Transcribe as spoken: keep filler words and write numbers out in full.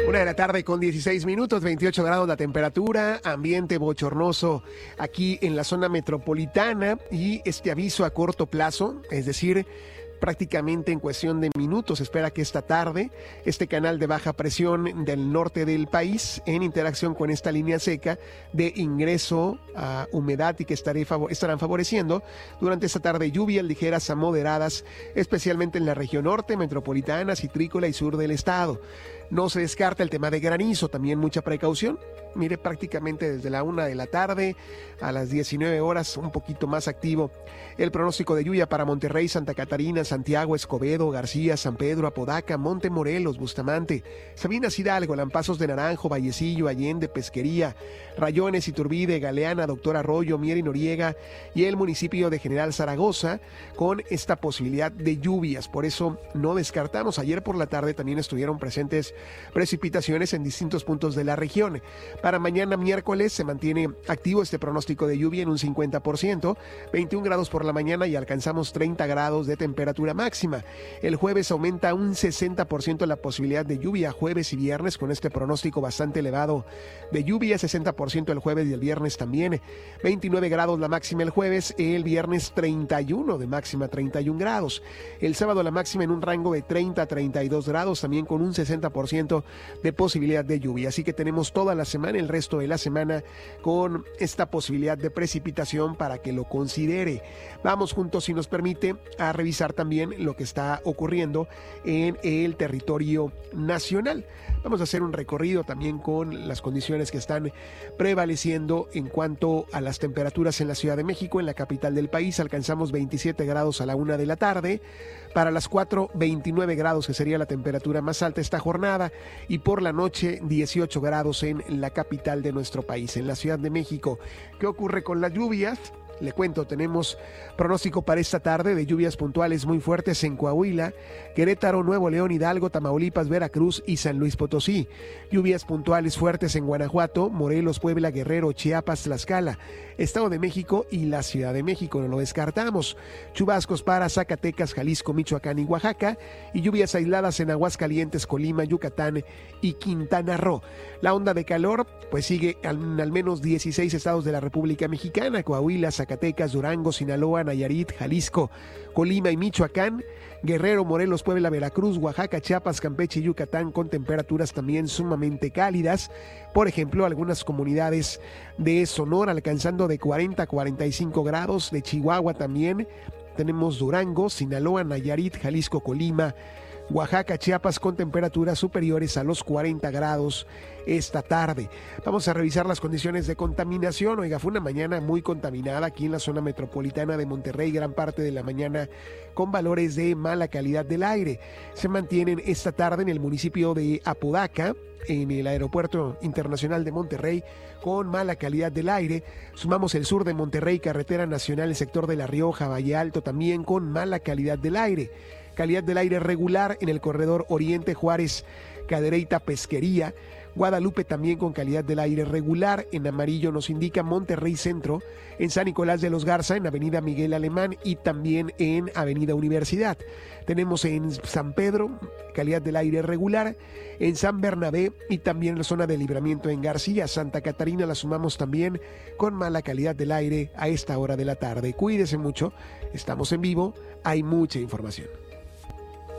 Una de la tarde con dieciséis minutos, veintiocho grados la temperatura, ambiente bochornoso aquí en la zona metropolitana y este aviso a corto plazo, es decir, prácticamente en cuestión de minutos. Espera que esta tarde este canal de baja presión del norte del país, en interacción con esta línea seca de ingreso a humedad y que estaré, estarán favoreciendo durante esta tarde lluvias ligeras a moderadas, especialmente en la región norte, metropolitana, citrícola y sur del estado. No se descarta el tema de granizo, también mucha precaución. Mire, prácticamente desde la una de la tarde a las diecinueve horas, un poquito más activo el pronóstico de lluvia para Monterrey, Santa Catarina, Santiago, Escobedo, García, San Pedro, Apodaca, Montemorelos, Bustamante, Sabinas Hidalgo, Lampazos de Naranjo, Vallecillo, Allende, Pesquería, Rayones, Iturbide, Galeana, Doctor Arroyo, Mier y Noriega y el municipio de General Zaragoza con esta posibilidad de lluvias. Por eso no descartamos. Ayer por la tarde también estuvieron presentes precipitaciones en distintos puntos de la región. Para mañana miércoles se mantiene activo este pronóstico de lluvia en un cincuenta por ciento, veintiún grados por la mañana y alcanzamos treinta grados de temperatura máxima. El jueves aumenta un sesenta por ciento la posibilidad de lluvia jueves y viernes con este pronóstico bastante elevado de lluvia, sesenta por ciento el jueves y el viernes también. veintinueve grados la máxima el jueves, el viernes treinta y uno de máxima, treinta y un grados. El sábado la máxima en un rango de treinta a treinta y dos grados, también con un sesenta por ciento de posibilidad de lluvia. Así que tenemos toda la semana, el resto de la semana, con esta posibilidad de precipitación para que lo considere. Vamos juntos, si nos permite, a revisar también lo que está ocurriendo en el territorio nacional. Vamos a hacer un recorrido también con las condiciones que están prevaleciendo en cuanto a las temperaturas en la Ciudad de México, en la capital del país. Alcanzamos veintisiete grados a la una de la tarde. Para las cuatro, veintinueve grados, que sería la temperatura más alta esta jornada. Y por la noche, dieciocho grados en la capital de nuestro país, en la Ciudad de México. ¿Qué ocurre con las lluvias? Le cuento, tenemos pronóstico para esta tarde de lluvias puntuales muy fuertes en Coahuila, Querétaro, Nuevo León, Hidalgo, Tamaulipas, Veracruz y San Luis Potosí. Lluvias puntuales fuertes en Guanajuato, Morelos, Puebla, Guerrero, Chiapas, Tlaxcala, Estado de México y la Ciudad de México, no lo descartamos. Chubascos para Zacatecas, Jalisco, Michoacán y Oaxaca, y lluvias aisladas en Aguascalientes, Colima, Yucatán y Quintana Roo. La onda de calor pues sigue en al menos dieciséis estados de la República Mexicana: Coahuila, Zacatecas, Durango, Sinaloa, Nayarit, Jalisco, Colima y Michoacán, Guerrero, Morelos, Puebla, Veracruz, Oaxaca, Chiapas, Campeche y Yucatán, con temperaturas también sumamente cálidas. Por ejemplo, algunas comunidades de Sonora alcanzando de cuarenta a cuarenta y cinco grados, de Chihuahua también. Tenemos Durango, Sinaloa, Nayarit, Jalisco, Colima, Oaxaca, Chiapas, con temperaturas superiores a los cuarenta grados esta tarde. Vamos a revisar las condiciones de contaminación. Oiga, fue una mañana muy contaminada aquí en la zona metropolitana de Monterrey, gran parte de la mañana con valores de mala calidad del aire. Se mantienen esta tarde en el municipio de Apodaca, en el Aeropuerto Internacional de Monterrey, con mala calidad del aire. Sumamos el sur de Monterrey, carretera nacional, el sector de La Rioja, Valle Alto, también con mala calidad del aire. Calidad del aire regular en el corredor Oriente, Juárez, Cadereyta, Pesquería. Guadalupe también con calidad del aire regular. En amarillo nos indica Monterrey Centro, en San Nicolás de los Garza, en Avenida Miguel Alemán y también en Avenida Universidad. Tenemos en San Pedro calidad del aire regular, en San Bernabé y también en la zona de Libramiento en García. Santa Catarina la sumamos también con mala calidad del aire a esta hora de la tarde. Cuídese mucho, estamos en vivo, hay mucha información.